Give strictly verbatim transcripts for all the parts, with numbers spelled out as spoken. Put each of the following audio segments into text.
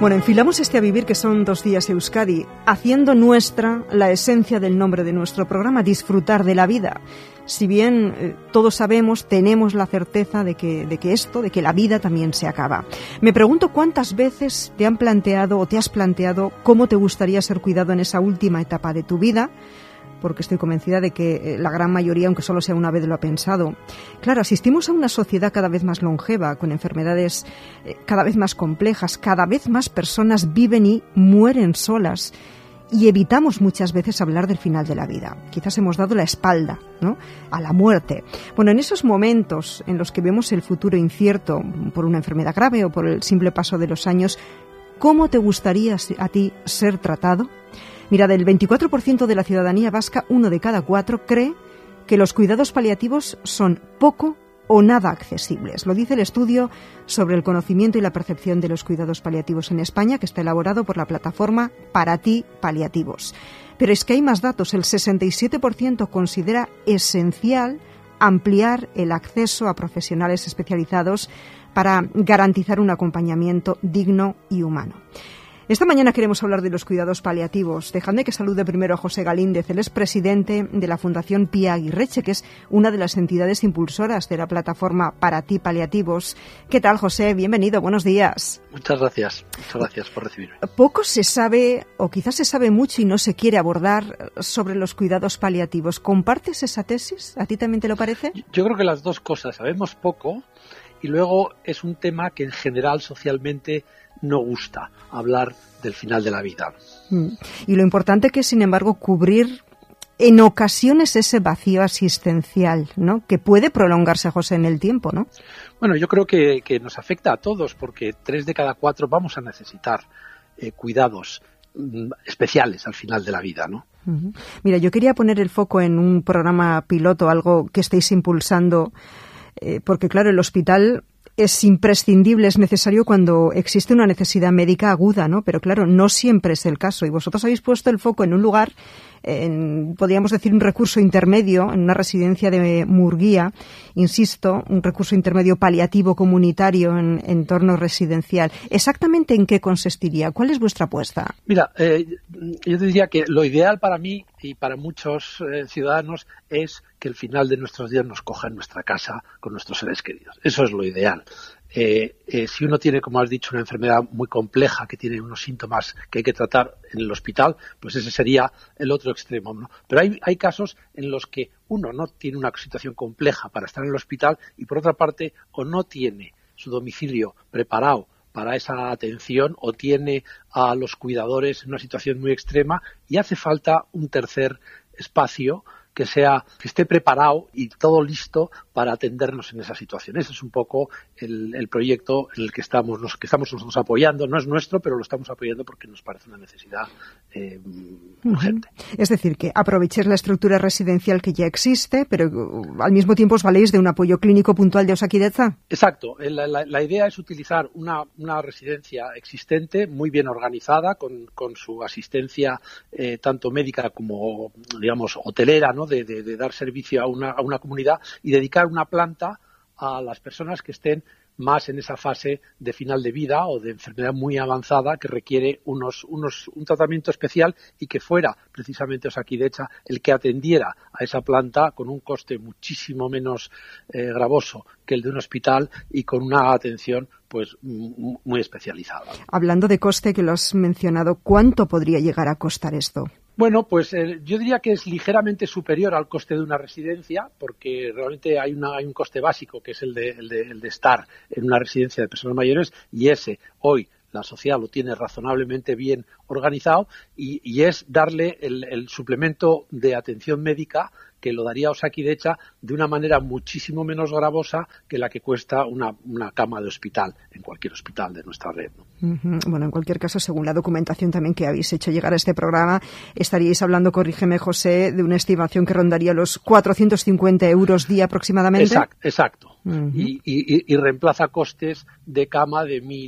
Bueno, enfilamos este A Vivir, que son dos días Euskadi, haciendo nuestra la esencia del nombre de nuestro programa, disfrutar de la vida. Si bien eh, todos sabemos, tenemos la certeza de que, de que esto, de que la vida también se acaba. Me pregunto cuántas veces te han planteado o te has planteado cómo te gustaría ser cuidado en esa última etapa de tu vida, porque estoy convencida de que la gran mayoría, aunque solo sea una vez, lo ha pensado. Claro, asistimos a una sociedad cada vez más longeva, con enfermedades cada vez más complejas, cada vez más personas viven y mueren solas, y evitamos muchas veces hablar del final de la vida. Quizás hemos dado la espalda, ¿no?, a la muerte. Bueno, en esos momentos en los que vemos el futuro incierto por una enfermedad grave o por el simple paso de los años, ¿cómo te gustaría a ti ser tratado? Mira, del veinticuatro por ciento de la ciudadanía vasca, uno de cada cuatro cree que los cuidados paliativos son poco o nada accesibles. Lo dice el estudio sobre el conocimiento y la percepción de los cuidados paliativos en España, que está elaborado por la plataforma Para Ti Paliativos. Pero es que hay más datos. El sesenta y siete por ciento considera esencial ampliar el acceso a profesionales especializados para garantizar un acompañamiento digno y humano. Esta mañana queremos hablar de los cuidados paliativos. Dejadme que salude primero a José Galíndez. Él es presidente de la Fundación Pía Aguirreche, que es una de las entidades impulsoras de la plataforma Para Ti Paliativos. ¿Qué tal, José? Bienvenido, buenos días. Muchas gracias, muchas gracias por recibirme. Poco se sabe, o quizás se sabe mucho y no se quiere abordar sobre los cuidados paliativos. ¿Compartes esa tesis? ¿A ti también te lo parece? Yo creo que las dos cosas. Sabemos poco y luego es un tema que en general socialmente no gusta hablar del final de la vida. Y lo importante que es, sin embargo, cubrir en ocasiones ese vacío asistencial, ¿no?, que puede prolongarse, José, en el tiempo, ¿no? Bueno, yo creo que, que nos afecta a todos, porque tres de cada cuatro vamos a necesitar eh, cuidados mm, especiales al final de la vida, ¿no? Uh-huh. Mira, yo quería poner el foco en un programa piloto, algo que estáis impulsando, eh, porque claro, el hospital es imprescindible, es necesario cuando existe una necesidad médica aguda, ¿no? Pero claro, no siempre es el caso. Y vosotros habéis puesto el foco en un lugar, en, podríamos decir, un recurso intermedio, en una residencia de Murguía, insisto, un recurso intermedio paliativo comunitario en entorno residencial. ¿Exactamente en qué consistiría? ¿Cuál es vuestra apuesta? Mira, eh, yo te diría que lo ideal para mí y para muchos eh, ciudadanos es que el final de nuestros días nos coja en nuestra casa con nuestros seres queridos. Eso es lo ideal. Eh, eh, si uno tiene, como has dicho, una enfermedad muy compleja que tiene unos síntomas que hay que tratar en el hospital, pues ese sería el otro extremo, ¿no? Pero hay, hay casos en los que uno no tiene una situación compleja para estar en el hospital y, por otra parte, o no tiene su domicilio preparado para esa atención o tiene a los cuidadores en una situación muy extrema y hace falta un tercer espacio que sea, que esté preparado y todo listo para atendernos en esa situación. Ese es un poco el, el proyecto en el que estamos, nos, que estamos nosotros apoyando. No es nuestro, pero lo estamos apoyando porque nos parece una necesidad eh, urgente. Uh-huh. Es decir, que aprovechéis la estructura residencial que ya existe, pero uh, al mismo tiempo os valéis de un apoyo clínico puntual de Osakidetza. Exacto. La, la, la idea es utilizar una, una residencia existente, muy bien organizada, con, con su asistencia eh, tanto médica como, digamos, hotelera, ¿no? De, de, de dar servicio a una, a una comunidad y dedicar una planta a las personas que estén más en esa fase de final de vida o de enfermedad muy avanzada que requiere unos, unos, un tratamiento especial y que fuera precisamente Osakidetza el que atendiera a esa planta con un coste muchísimo menos eh, gravoso que el de un hospital y con una atención pues muy especializada. Hablando de coste, que lo has mencionado, ¿cuánto podría llegar a costar esto? Bueno, pues eh, yo diría que es ligeramente superior al coste de una residencia, porque realmente hay, una, hay un coste básico, que es el de, el, de, el de estar en una residencia de personas mayores, y ese hoy la sociedad lo tiene razonablemente bien organizado, y, y es darle el, el suplemento de atención médica que lo daría Osakidetza de una manera muchísimo menos gravosa que la que cuesta una, una cama de hospital en cualquier hospital de nuestra red, ¿no? Uh-huh. Bueno, en cualquier caso, según la documentación también que habéis hecho llegar a este programa, estaríais hablando, corrígeme, José, de una estimación que rondaría los cuatrocientos cincuenta euros día aproximadamente. Exacto, exacto. Uh-huh. Y, y, y reemplaza costes de cama de mil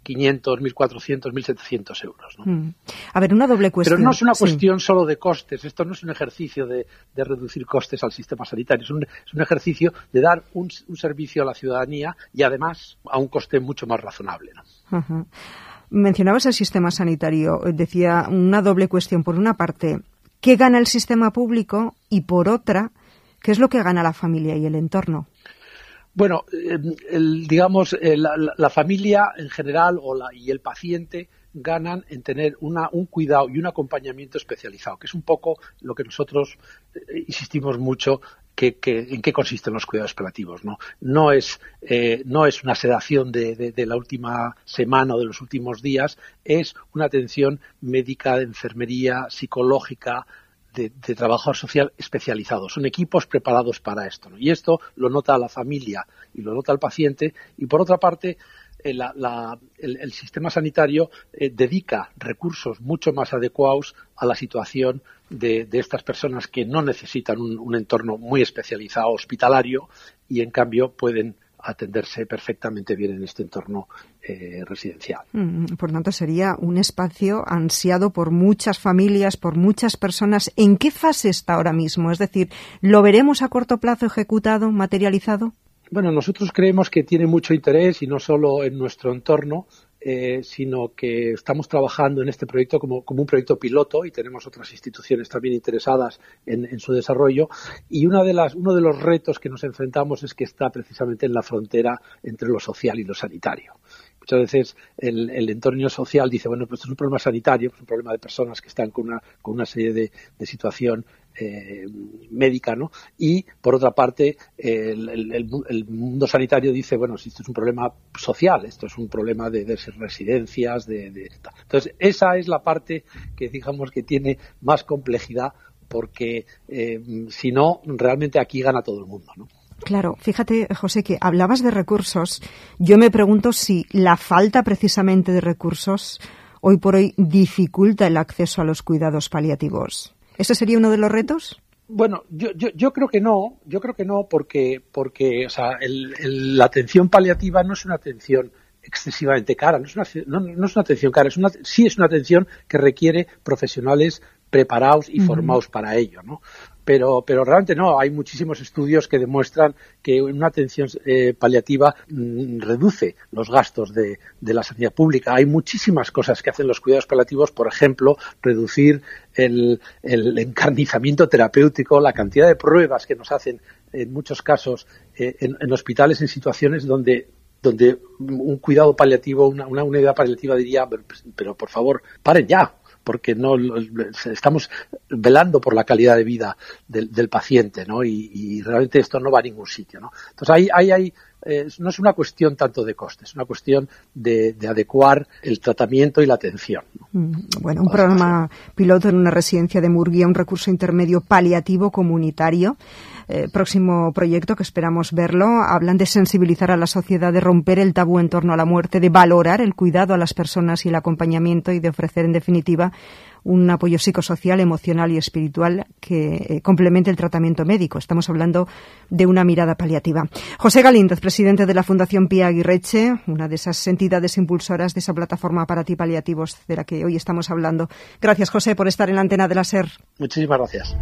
quinientos, mil cuatrocientos, mil setecientos euros, ¿no? Mm. A ver, una doble cuestión. Pero no es una cuestión sí. solo de costes, esto no es un ejercicio de, de reducir costes al sistema sanitario, es un, es un ejercicio de dar un, un servicio a la ciudadanía y además a un coste mucho más razonable, ¿no? Uh-huh. Mencionabas el sistema sanitario, decía una doble cuestión. Por una parte, ¿qué gana el sistema público? Y por otra, ¿qué es lo que gana la familia y el entorno? Bueno, el, el, digamos, el, la, la familia en general o la, y el paciente ganan en tener una, un cuidado y un acompañamiento especializado, que es un poco lo que nosotros eh, insistimos mucho que, que, en qué consisten los cuidados paliativos, ¿no? No es, eh, no es una sedación de, de, de la última semana o de los últimos días, es una atención médica, de enfermería, psicológica, De, de trabajo social especializado. Son equipos preparados para esto, ¿no? Y esto lo nota la familia y lo nota el paciente. Y por otra parte, eh, la, la, el, el sistema sanitario eh, dedica recursos mucho más adecuados a la situación de, de estas personas que no necesitan un, un entorno muy especializado hospitalario y en cambio pueden atenderse perfectamente bien en este entorno eh, residencial. Mm, por tanto, sería un espacio ansiado por muchas familias, por muchas personas. ¿En qué fase está ahora mismo? Es decir, ¿lo veremos a corto plazo ejecutado, materializado? Bueno, nosotros creemos que tiene mucho interés y no solo en nuestro entorno, eh, sino que estamos trabajando en este proyecto como, como un proyecto piloto y tenemos otras instituciones también interesadas en, en su desarrollo. Y una de las, uno de los retos que nos enfrentamos es que está precisamente en la frontera entre lo social y lo sanitario. Muchas veces el, el entorno social dice, bueno, pues esto es un problema sanitario, es un problema de personas que están con una, con una serie de, de situación eh, médica, ¿no? Y, por otra parte, el, el, el mundo sanitario dice, bueno, si esto es un problema social, esto es un problema de, de residencias, de, de... Entonces, esa es la parte que, digamos, que tiene más complejidad, porque eh, si no, realmente aquí gana todo el mundo, ¿no? Claro, fíjate, José, que hablabas de recursos. Yo me pregunto si la falta precisamente de recursos hoy por hoy dificulta el acceso a los cuidados paliativos. ¿Ese sería uno de los retos? Bueno, yo, yo, yo creo que no, yo creo que no, porque, porque o sea, el, el, la atención paliativa no es una atención excesivamente cara, no es una, no, no es una atención cara, es una, sí es una atención que requiere profesionales preparados y uh-huh. formados para ello, ¿no? Pero, pero realmente no, hay muchísimos estudios que demuestran que una atención eh, paliativa mmm, reduce los gastos de, de la sanidad pública. Hay muchísimas cosas que hacen los cuidados paliativos, por ejemplo, reducir el, el encarnizamiento terapéutico, la cantidad de pruebas que nos hacen en muchos casos eh, en, en hospitales en situaciones donde donde un cuidado paliativo, una, una unidad paliativa diría, pero, pero por favor, paren ya, porque no estamos velando por la calidad de vida del, del paciente, ¿no? Y, y realmente esto no va a ningún sitio, ¿no? Entonces ahí, ahí hay eh, no es una cuestión tanto de costes, es una cuestión de, de adecuar el tratamiento y la atención, ¿no? Bueno, un programa piloto en una residencia de Murguía, un recurso intermedio paliativo comunitario. Eh, próximo proyecto que esperamos verlo. Hablan de sensibilizar a la sociedad, de romper el tabú en torno a la muerte, de valorar el cuidado a las personas y el acompañamiento y de ofrecer, en definitiva, un apoyo psicosocial, emocional y espiritual que eh, complemente el tratamiento médico. Estamos hablando de una mirada paliativa. José Galíndez, presidente de la Fundación Pía Aguirreche, una de esas entidades impulsoras de esa plataforma para ti paliativos de la que hoy estamos hablando. Gracias, José, por estar en la antena de la SER. Muchísimas gracias.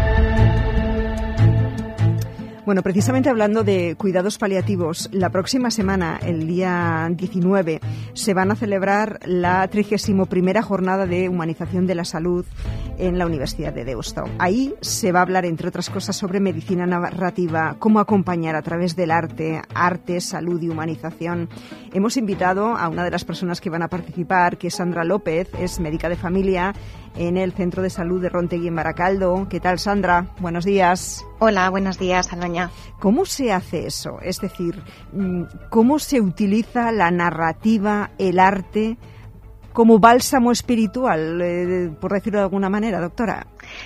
Bueno, precisamente hablando de cuidados paliativos, la próxima semana, el día diecinueve, se van a celebrar la trigésima primera jornada de humanización de la salud en la Universidad de Deusto. Ahí se va a hablar, entre otras cosas, sobre medicina narrativa, cómo acompañar a través del arte, arte, salud y humanización. Hemos invitado a una de las personas que van a participar, que es Sandra López, es médica de familia en el Centro de Salud de Rontegui en Baracaldo. ¿Qué tal, Sandra? Buenos días. Hola, buenos días, Aloña. ¿Cómo se hace eso? Es decir, ¿cómo se utiliza la narrativa, el arte, como bálsamo espiritual, eh, por decirlo de alguna manera, doctora?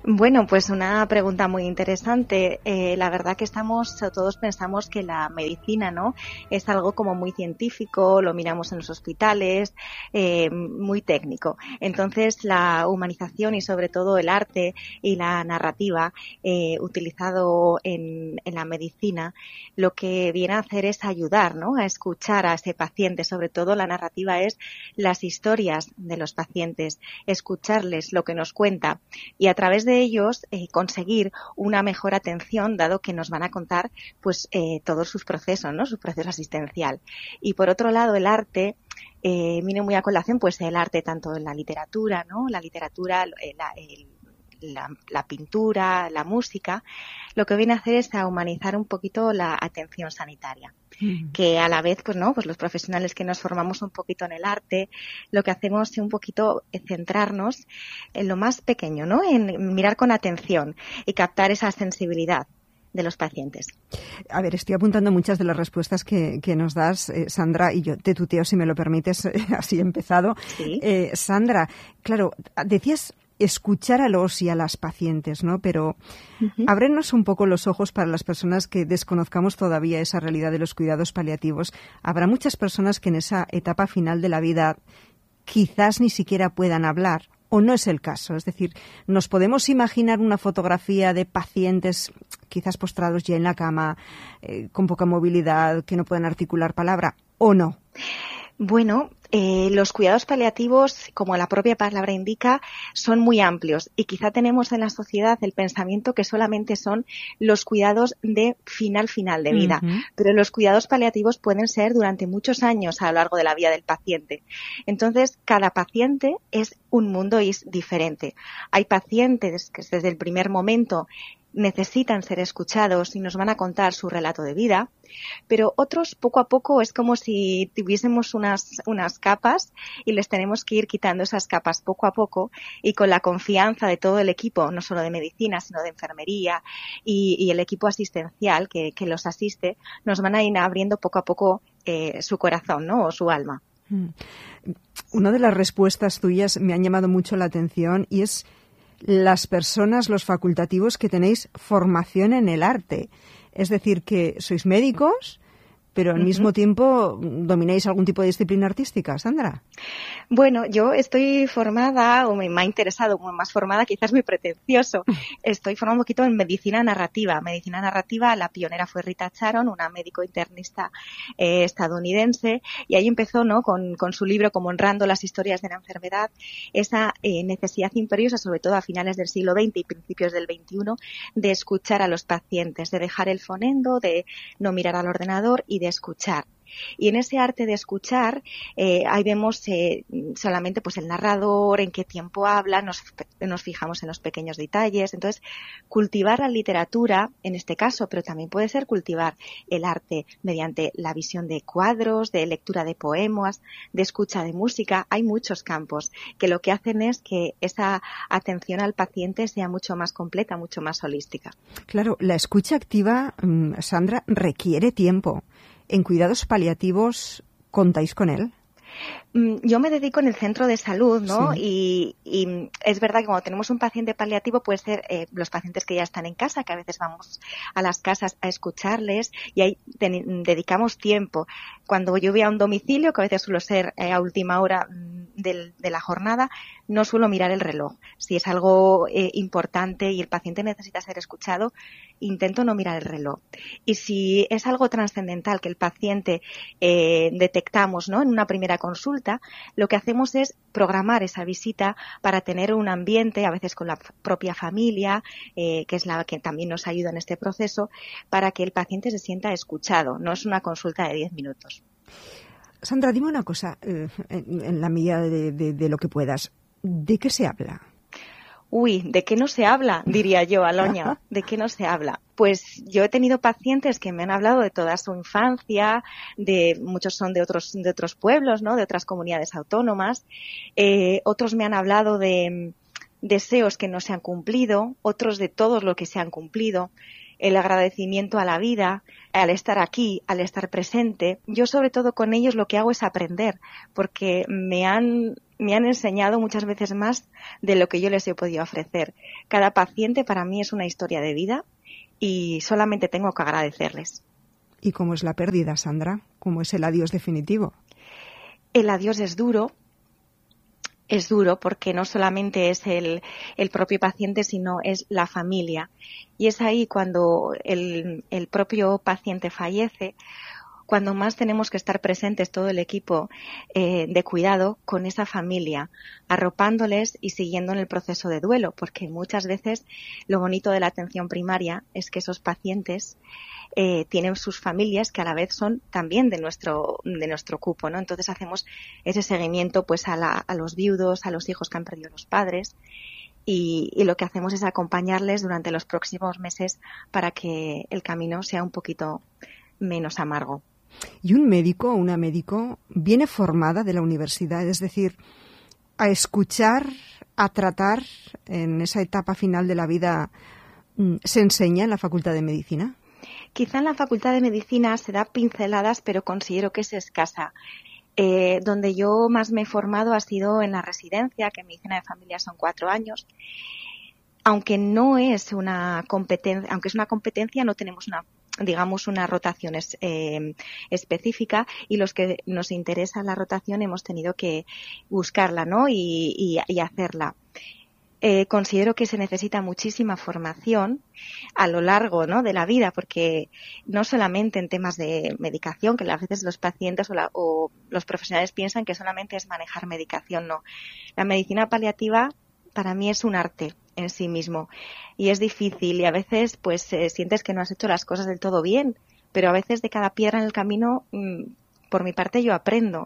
Bueno, pues una pregunta muy interesante. Eh, la verdad que estamos, todos pensamos que la medicina, ¿no?, es algo como muy científico, lo miramos en los hospitales, eh, muy técnico. Entonces, la humanización y sobre todo el arte y la narrativa eh, utilizado en, en la medicina, lo que viene a hacer es ayudar, ¿no?, a escuchar a ese paciente. Sobre todo la narrativa es las historias de los pacientes, escucharles lo que nos cuenta y a través de de ellos eh, conseguir una mejor atención, dado que nos van a contar pues eh, todos sus procesos, ¿no?, su proceso asistencial. Y por otro lado, el arte eh, viene muy a colación, pues el arte tanto en la literatura, ¿no?, la literatura, el, el La, la pintura, la música, lo que viene a hacer es a humanizar un poquito la atención sanitaria. Mm. Que a la vez, pues no, pues los profesionales que nos formamos un poquito en el arte, lo que hacemos es un poquito centrarnos en lo más pequeño, ¿no?, en mirar con atención y captar esa sensibilidad de los pacientes. A ver, estoy apuntando muchas de las respuestas que, que nos das, eh, Sandra, y yo te tuteo, si me lo permites, eh, así he empezado. ¿Sí? Eh, Sandra, claro, decías escuchar a los y a las pacientes, ¿no? Pero uh-huh. ábrenos un poco los ojos para las personas que desconozcamos todavía esa realidad de los cuidados paliativos. Habrá muchas personas que en esa etapa final de la vida quizás ni siquiera puedan hablar, o no es el caso. Es decir, ¿nos podemos imaginar una fotografía de pacientes quizás postrados ya en la cama, eh, con poca movilidad, que no puedan articular palabra, o no? Bueno, eh, los cuidados paliativos, como la propia palabra indica, son muy amplios y quizá tenemos en la sociedad el pensamiento que solamente son los cuidados de final final de vida, uh-huh. pero los cuidados paliativos pueden ser durante muchos años a lo largo de la vida del paciente. Entonces, cada paciente es un mundo y es diferente. Hay pacientes que desde el primer momento necesitan ser escuchados y nos van a contar su relato de vida, pero otros poco a poco es como si tuviésemos unas, unas capas y les tenemos que ir quitando esas capas poco a poco y con la confianza de todo el equipo, no solo de medicina, sino de enfermería y, y el equipo asistencial que, que los asiste, nos van a ir abriendo poco a poco eh, su corazón, ¿no?, o su alma. Una de las respuestas tuyas me han llamado mucho la atención y es las personas, los facultativos que tenéis formación en el arte. Es decir, que sois médicos, pero al uh-huh. mismo tiempo domináis algún tipo de disciplina artística, Sandra. Bueno, yo estoy formada, o me, me ha interesado como más formada, quizás muy pretencioso. Estoy formada un poquito en medicina narrativa. Medicina narrativa, la pionera fue Rita Charon, una médico internista eh, estadounidense, y ahí empezó, ¿no?, con, con su libro como Honrando las historias de la enfermedad, esa eh, necesidad imperiosa, sobre todo a finales del siglo veinte y principios del veintiuno, de escuchar a los pacientes, de dejar el fonendo, de no mirar al ordenador y de escuchar. Y en ese arte de escuchar, eh, ahí vemos eh, solamente pues el narrador, en qué tiempo habla, nos, nos fijamos en los pequeños detalles. Entonces, cultivar la literatura, en este caso, pero también puede ser cultivar el arte mediante la visión de cuadros, de lectura de poemas, de escucha de música. Hay muchos campos que lo que hacen es que esa atención al paciente sea mucho más completa, mucho más holística. Claro, la escucha activa, Sandra, requiere tiempo. ¿En cuidados paliativos contáis con él? Yo me dedico en el centro de salud, ¿no? Sí. Y, y es verdad que cuando tenemos un paciente paliativo puede ser eh, los pacientes que ya están en casa, que a veces vamos a las casas a escucharles y ahí ten, dedicamos tiempo. Cuando yo voy a un domicilio, que a veces suelo ser eh, a última hora del, de la jornada, no suelo mirar el reloj. Si es algo eh, importante y el paciente necesita ser escuchado, intento no mirar el reloj. Y si es algo trascendental que el paciente eh, detectamos, ¿no?, en una primera consulta, lo que hacemos es programar esa visita para tener un ambiente, a veces con la propia familia, eh, que es la que también nos ayuda en este proceso, para que el paciente se sienta escuchado. No es una consulta de diez minutos. Sandra, dime una cosa, eh, en, en la medida de, de, de lo que puedas. ¿De qué se habla? Uy, ¿de qué no se habla? Diría yo, Aloña. ¿De qué no se habla? Pues yo he tenido pacientes que me han hablado de toda su infancia, de muchos son de otros de otros pueblos, ¿no?, de otras comunidades autónomas. Eh, otros me han hablado de deseos que no se han cumplido, otros de todos los que se han cumplido. El agradecimiento a la vida, al estar aquí, al estar presente. Yo sobre todo con ellos lo que hago es aprender, porque me han me han enseñado muchas veces más de lo que yo les he podido ofrecer. Cada paciente para mí es una historia de vida y solamente tengo que agradecerles. ¿Y cómo es la pérdida, Sandra? ¿Cómo es el adiós definitivo? El adiós es duro. Es duro porque no solamente es el, el propio paciente, sino es la familia. Y es ahí cuando el, el propio paciente fallece, cuando más tenemos que estar presentes todo el equipo eh, de cuidado con esa familia, arropándoles y siguiendo en el proceso de duelo, porque muchas veces lo bonito de la atención primaria es que esos pacientes Eh, tienen sus familias que a la vez son también de nuestro de nuestro cupo, ¿no? Entonces hacemos ese seguimiento pues a, la, a los viudos, a los hijos que han perdido los padres y, y lo que hacemos es acompañarles durante los próximos meses para que el camino sea un poquito menos amargo. ¿Y un médico o una médico viene formada de la universidad? Es decir, a escuchar, a tratar en esa etapa final de la vida, ¿se enseña en la Facultad de Medicina? Quizá en la Facultad de Medicina se da pinceladas, pero considero que es escasa. Eh, donde yo más me he formado ha sido en la residencia, que en Medicina de Familia son cuatro años. Aunque no es una competencia, aunque es una competencia, no tenemos una, digamos, una rotación es, eh, específica y los que nos interesa la rotación hemos tenido que buscarla, ¿no? Y, y, y hacerla. Eh, considero que se necesita muchísima formación a lo largo, ¿no?, de la vida, porque no solamente en temas de medicación, que a veces los pacientes o, la, o los profesionales piensan que solamente es manejar medicación, no. La medicina paliativa para mí es un arte en sí mismo y es difícil y a veces pues eh, sientes que no has hecho las cosas del todo bien, pero a veces de cada piedra en el camino, mmm, por mi parte yo aprendo.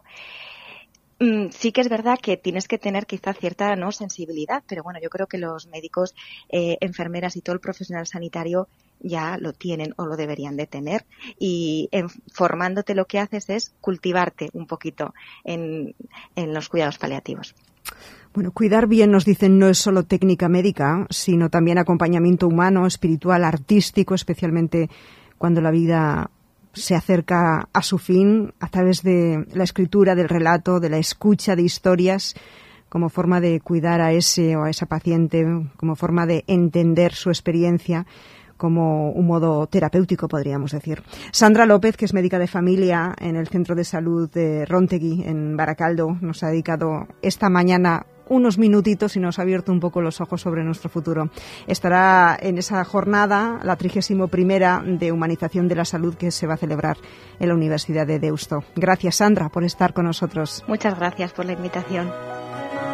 Sí que es verdad que tienes que tener quizá cierta no sensibilidad, pero bueno, yo creo que los médicos, eh, enfermeras y todo el profesional sanitario ya lo tienen o lo deberían de tener y en, formándote lo que haces es cultivarte un poquito en, en los cuidados paliativos. Bueno, cuidar bien, nos dicen, no es solo técnica médica, sino también acompañamiento humano, espiritual, artístico, especialmente cuando la vida se acerca a su fin a través de la escritura, del relato, de la escucha de historias, como forma de cuidar a ese o a esa paciente, como forma de entender su experiencia, como un modo terapéutico, podríamos decir. Sandra López, que es médica de familia en el Centro de Salud de Rontegui, en Baracaldo, nos ha dedicado esta mañana unos minutitos y nos ha abierto un poco los ojos sobre nuestro futuro. Estará en esa jornada, la trigésima primera de humanización de la salud que se va a celebrar en la Universidad de Deusto. Gracias, Sandra, por estar con nosotros. Muchas gracias por la invitación.